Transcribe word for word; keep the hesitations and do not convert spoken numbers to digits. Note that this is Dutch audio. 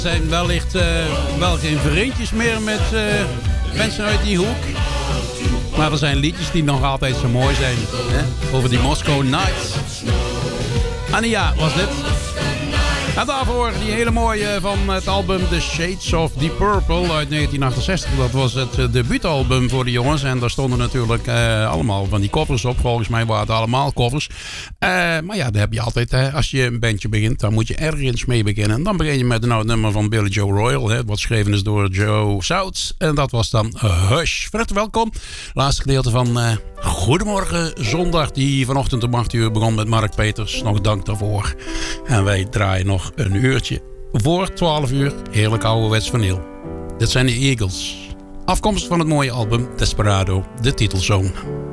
Er zijn wellicht uh, wel geen vriendjes meer met uh, mensen uit die hoek. Maar er zijn liedjes die nog altijd zo mooi zijn. Hè? Over die Moscow Nights. Ania was dit. En daarvoor die hele mooie van het album The Shades of the Purple uit negentien achtenzestig. Dat was het debuutalbum voor de jongens. En daar stonden natuurlijk uh, allemaal van die covers op. Volgens mij waren het allemaal covers. Uh, maar ja, dat heb je altijd. Hè. Als je een bandje begint, dan moet je ergens mee beginnen. En dan begin je met een oud nummer van Billy Joe Royal. Hè, wat geschreven is door Joe South. En dat was dan Hush. Van harte welkom. Laatste gedeelte van uh, Goedemorgen Zondag. Die vanochtend om acht uur begon met Mark Peters. Nog dank daarvoor. En wij draaien nog een uurtje voor twaalf uur. Heerlijk ouderwets vanil. Dit zijn de Eagles. Afkomstig van het mooie album Desperado, de titelsong.